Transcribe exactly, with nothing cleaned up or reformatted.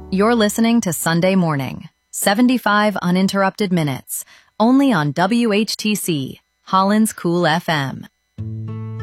You're listening to Sunday Morning, seventy-five uninterrupted minutes, only on W H T C, Holland's Cool F M.